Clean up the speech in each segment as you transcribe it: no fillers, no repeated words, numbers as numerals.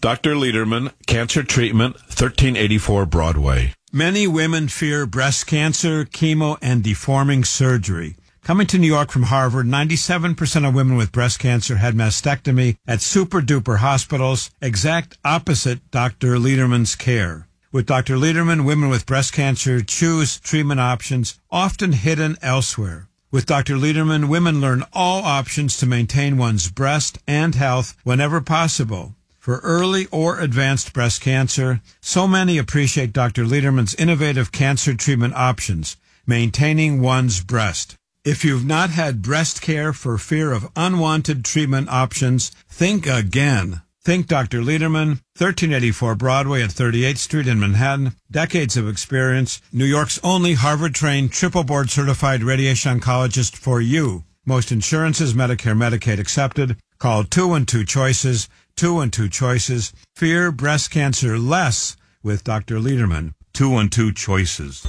Dr. Lederman, Cancer Treatment, 1384 Broadway. Many women fear breast cancer, chemo, and deforming surgery. Coming to New York from Harvard, 97% of women with breast cancer had mastectomy at super-duper hospitals, exact opposite Dr. Lederman's care. With Dr. Lederman, women with breast cancer choose treatment options often hidden elsewhere. With Dr. Lederman, women learn all options to maintain one's breast and health whenever possible. For early or advanced breast cancer, so many appreciate Dr. Lederman's innovative cancer treatment options, maintaining one's breast. If you've not had breast care for fear of unwanted treatment options, think again. Think Dr. Lederman, 1384 Broadway at 38th Street in Manhattan. Decades of experience. New York's only Harvard-trained, triple board-certified radiation oncologist for you. Most insurances, Medicare, Medicaid accepted. Call 212-CHOICES, 212-CHOICES. Fear breast cancer less with Dr. Lederman. 212-CHOICES.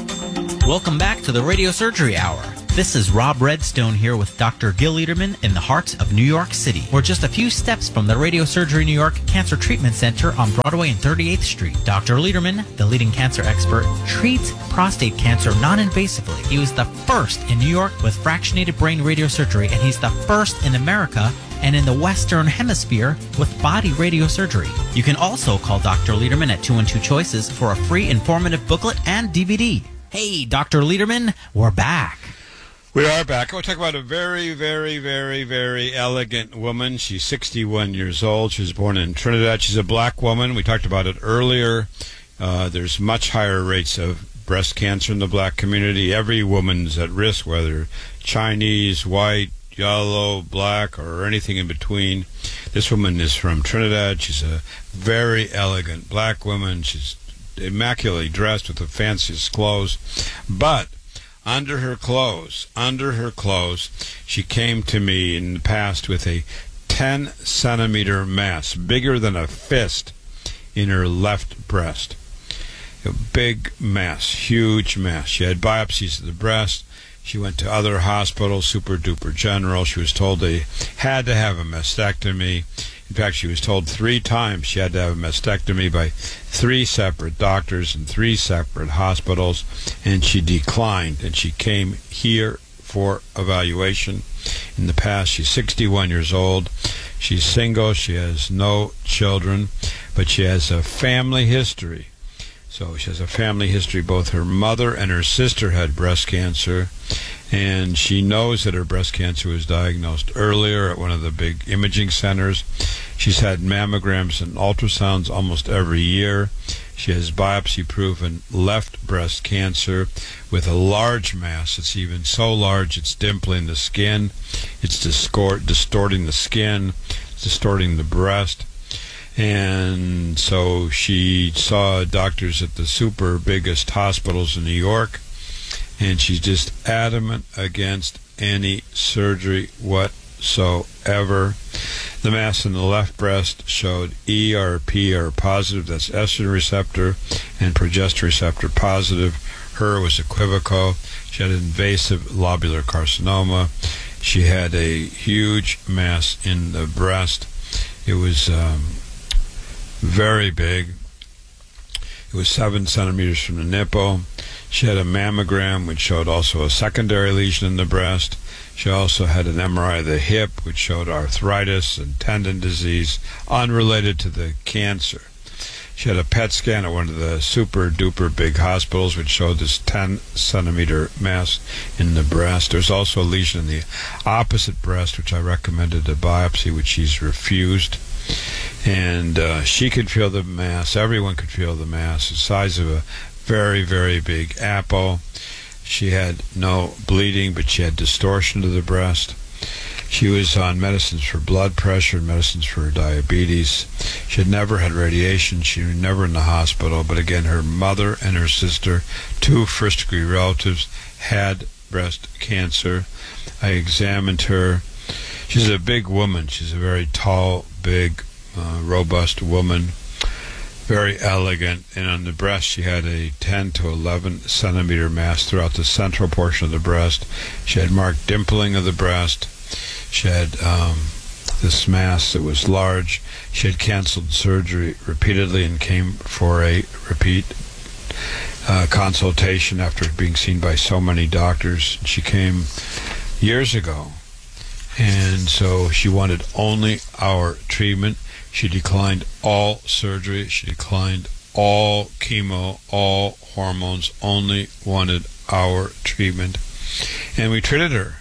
Welcome back to the Radio Surgery Hour. This is Rob Redstone here with Dr. Gil Lederman in the heart of New York City. We're just a few steps from the Radio Surgery New York Cancer Treatment Center on Broadway and 38th Street. Dr. Lederman, the leading cancer expert, treats prostate cancer non-invasively. He was the first in New York with fractionated brain radiosurgery, and he's the first in America and in the Western Hemisphere with body radiosurgery. You can also call Dr. Lederman at 212-CHOICES for a free informative booklet and DVD. Hey, Dr. Lederman, we're back. We are back. I want to talk about a very, very, very, very elegant woman. She's 61 years old. She was born in Trinidad. She's a black woman. We talked about it earlier. There's much higher rates of breast cancer in the black community. Every woman's at risk, whether Chinese, white, yellow, black, or anything in between. This woman is from Trinidad. She's a very elegant black woman. She's immaculately dressed with the fanciest clothes. But under her clothes, she came to me in the past with a 10-centimeter mass, bigger than a fist, in her left breast. A big mass, huge mass. She had biopsies of the breast. She went to other hospitals, Super Duper General. She was told they had to have a mastectomy. In fact, she was told 3 times she had to have a mastectomy by 3 separate doctors in 3 separate hospitals, and she declined, and she came here for evaluation. In the past, she's 61 years old. She's single. She has no children, but she has a family history. So she has a family history. Both her mother and her sister had breast cancer, and she knows that her breast cancer was diagnosed earlier at one of the big imaging centers. She's had mammograms and ultrasounds almost every year. She has biopsy-proven left breast cancer with a large mass. It's even so large it's dimpling the skin. It's distorting the skin. It's distorting the breast. And so she saw doctors at the super biggest hospitals in New York, and she's just adamant against any surgery whatsoever. The mass in the left breast showed ERP or positive, that's estrogen receptor, and progesterone receptor positive. Her was equivocal. She had invasive lobular carcinoma. She had a huge mass in the breast. It was very big. It was 7 centimeters from the nipple. She had a mammogram which showed also a secondary lesion in the breast. She also had an MRI of the hip which showed arthritis and tendon disease unrelated to the cancer. She had a PET scan at one of the super duper big hospitals which showed this 10 centimeter mass in the breast. There's also a lesion in the opposite breast which I recommended a biopsy, which she's refused. And she could feel the mass. Everyone could feel the mass, the size of a very, very big apple. She had no bleeding, but she had distortion of the breast. She was on medicines for blood pressure and medicines for diabetes. She had never had radiation. She was never in the hospital. But again, her mother and her sister, 2 first-degree relatives, had breast cancer. I examined her. She's a big woman. She's a very tall, big, robust woman, very elegant. And on the breast, she had a 10 to 11 centimeter mass throughout the central portion of the breast. She had marked dimpling of the breast. She had this mass that was large. She had canceled surgery repeatedly and came for a repeat consultation after being seen by so many doctors. She came years ago, and so she wanted only our treatment. She declined all surgery. She declined all chemo, all hormones, only wanted our treatment. And we treated her.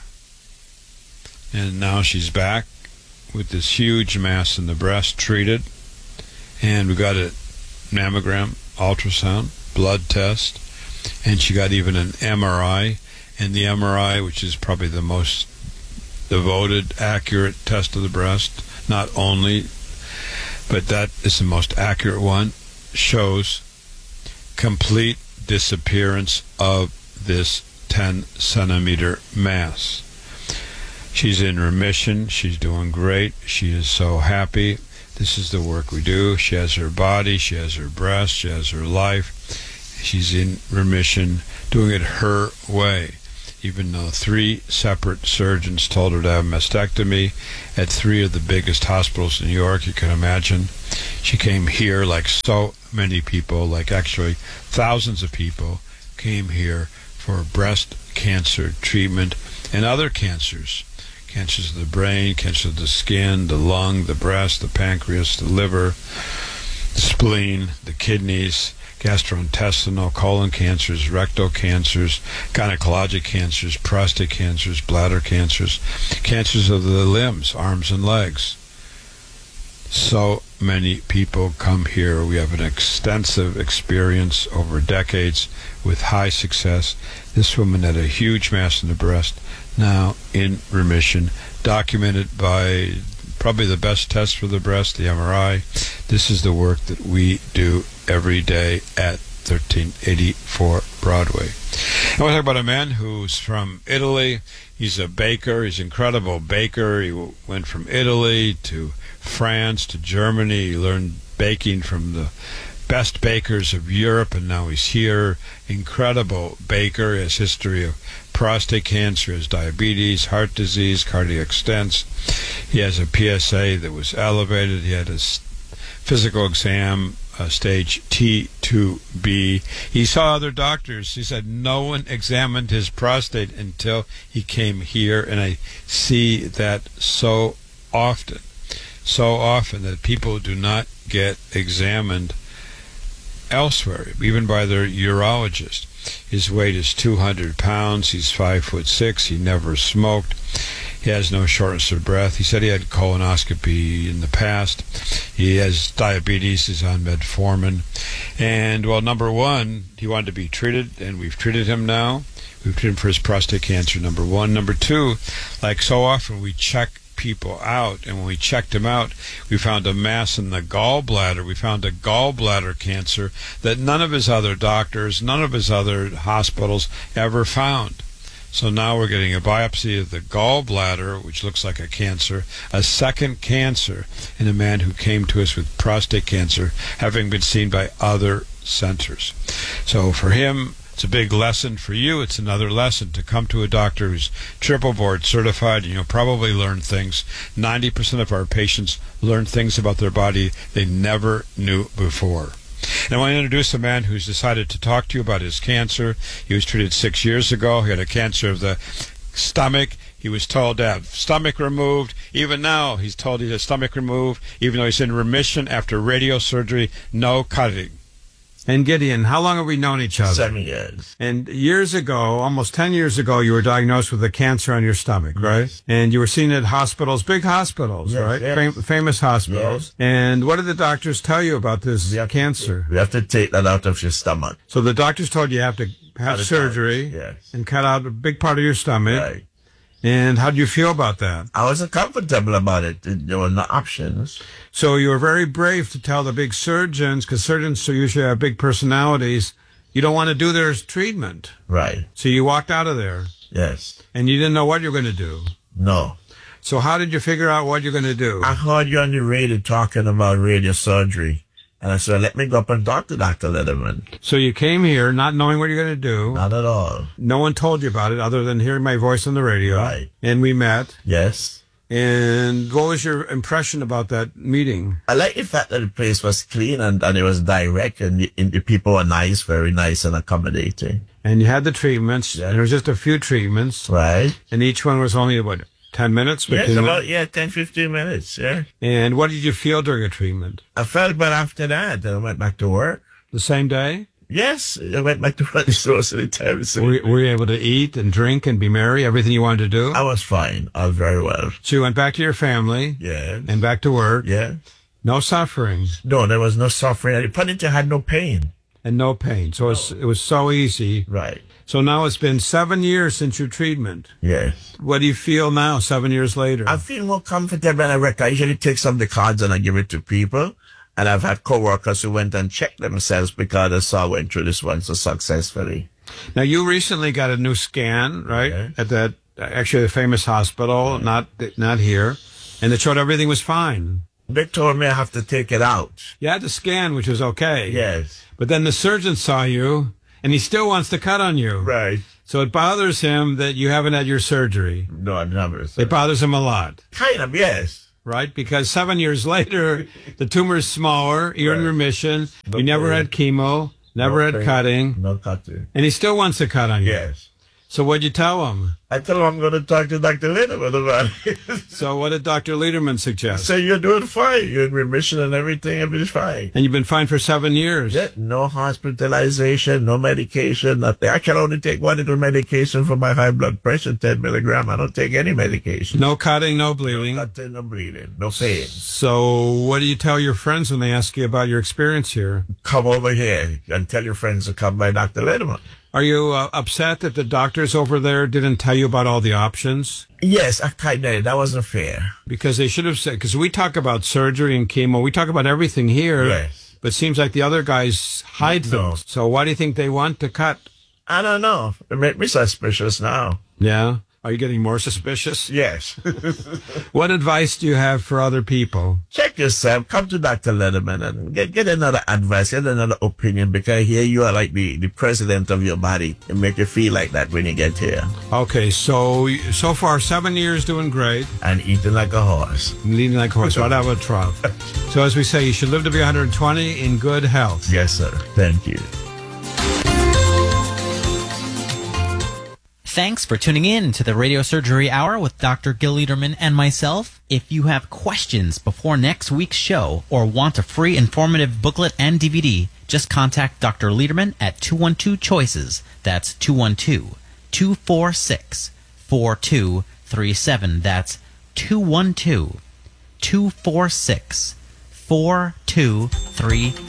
And now she's back with this huge mass in the breast, treated. And we got a mammogram, ultrasound, blood test. And she got even an MRI. And the MRI, which is probably the most devoted, accurate test of the breast, not only, but that is the most accurate one, shows complete disappearance of this 10-centimeter mass. She's in remission. She's doing great. She is so happy. This is the work we do. She has her body. She has her breast. She has her life. She's in remission, doing it her way. Even though 3 separate surgeons told her to have a mastectomy at 3 of the biggest hospitals in New York, you can imagine. She came here like so many people, like actually thousands of people, came here for breast cancer treatment and other cancers. Cancers of the brain, cancer of the skin, the lung, the breast, the pancreas, the liver, the spleen, the kidneys, gastrointestinal, colon cancers, rectal cancers, gynecologic cancers, prostate cancers, bladder cancers, cancers of the limbs, arms and legs. So many people come here. We have an extensive experience over decades with high success. This woman had a huge mass in the breast, now in remission, documented by probably the best test for the breast, the MRI. This is the work that we do every day at 1384 Broadway. I want to talk about a man who's from Italy. He's a baker. He's an incredible baker. He went from Italy to France to Germany. He learned baking from the best bakers of Europe, and now he's here. Incredible baker. He has history of prostate cancer, has diabetes, heart disease, cardiac stents. He has a PSA that was elevated. He had his physical exam, stage T2B. He saw other doctors. He said no one examined his prostate until he came here, and I see that so often that people do not get examined elsewhere, even by their urologist. His weight is 200 pounds. He's 5'6". He never smoked. He has no shortness of breath. He said he had colonoscopy in the past. He has diabetes. He's on metformin. And, well, number one, he wanted to be treated, and we've treated him now. We've treated him for his prostate cancer, number one. Number two, like so often, we check people out, and when we checked him out, we found a mass in the gallbladder. We found a gallbladder cancer that none of his other doctors, none of his other hospitals ever found. So now we're getting a biopsy of the gallbladder, which looks like a cancer, a second cancer in a man who came to us with prostate cancer, having been seen by other centers. So for him, it's a big lesson. For you, it's another lesson to come to a doctor who's triple board certified, and you'll probably learn things. 90% of our patients learn things about their body they never knew before. And I want to introduce a man who's decided to talk to you about his cancer. He was treated 6 years ago. He had a cancer of the stomach. He was told to have stomach removed. Even now, he's told he has stomach removed, even though he's in remission after radiosurgery, no cutting. And Gideon, how long have we known each other? 7 years. And years ago, almost 10 years ago, you were diagnosed with a cancer on your stomach, right? Yes. And you were seen at hospitals, big hospitals, Yes, right? yes. Famous hospitals. Yes. And what did the doctors tell you about this cancer? We have to take that out of your stomach. So the doctors told you have to have Cut it surgery out. Yes. and cut out a big part of your stomach. Right. And how did you feel about that? I wasn't comfortable about it. There were no options. So you were very brave to tell the big surgeons, because surgeons usually have big personalities, you don't want to do their treatment. Right. So you walked out of there, Yes. and you didn't know what you were going to do. No. So how did you figure out what you're going to do? I heard you on the radio talking about radio surgery. And I said, let me go up and talk to Dr. Letterman. So you came here not knowing what you're going to do. Not at all. No one told you about it other than hearing my voice on the radio. Right. And we met. Yes. And what was your impression about that meeting? I like the fact that the place was clean and it was direct and the people were nice, very nice and accommodating. And you had the treatments. Yeah. There was just a few treatments. Right. And each one was only, 10 minutes? Yes, 10, 15 minutes, yeah. And what did you feel during a treatment? I felt better after that. I went back to work. The same day? Yes, I went back to work most of the time. Were you able to eat and drink and be merry, everything you wanted to do? I was fine. I was very well. So you went back to your family? Yeah. And back to work? Yeah. No suffering? No, there was no suffering. Funny, I had no pain. And no pain. So it was so easy. Right. So now it's been 7 years since your treatment. Yes. What do you feel now, 7 years later? I feel more comfortable and I reckon I usually take some of the cards and I give it to people. And I've had co-workers who went and checked themselves because they saw I went through this one so successfully. Now, you recently got a new scan, right? Okay. At that, actually a famous hospital, not here. And it showed everything was fine. They told me I have to take it out. You had the scan, which was okay. Yes. But then the surgeon saw you, and he still wants to cut on you. Right. So it bothers him that you haven't had your surgery. No, I never. It bothers him a lot. Kind of, yes. Right? Because 7 years later, the tumor is smaller, you're in remission, No you never pain. had chemo, never had pain. cutting, No cutting. and he still wants to cut on you. Yes. So what'd you tell him? I told him I'm going to talk to Dr. Lindemann about it. So what did Dr. Lederman suggest? So you're doing fine. You're in remission and everything. Everything's fine. And you've been fine for 7 years. Yeah, no hospitalization, no medication, nothing. I can only take one little medication for my high blood pressure, 10 milligram. I don't take any medication. No cutting, no bleeding. Nothing, no bleeding, no pain. So what do you tell your friends when they ask you about your experience here? Come over here and tell your friends to come by Dr. Lindemann. Are you upset that the doctors over there didn't tell you about all the options? Yes, I kind of. That wasn't fair. Because they should have said, because we talk about surgery and chemo, we talk about everything here. Yes. But it seems like the other guys hide No. things. So why do you think they want to cut? I don't know. It made me suspicious now. Yeah? Are you getting more suspicious? Yes. What advice do you have for other people? Check yourself. Come to Dr. Lindemann and get another advice, get another opinion, because here you are like the president of your body. It make you feel like that when you get here. Okay, so far 7 years doing great. And eating like a horse. Leading like a horse, right out of a trough. So as we say, you should live to be 120 in good health. Yes, sir. Thank you. Thanks for tuning in to the Radio Surgery Hour with Dr. Gil Lederman and myself. If you have questions before next week's show or want a free informative booklet and DVD, just contact Dr. Lederman at 212-CHOICES. That's 212-246-4237. That's 212-246-4237.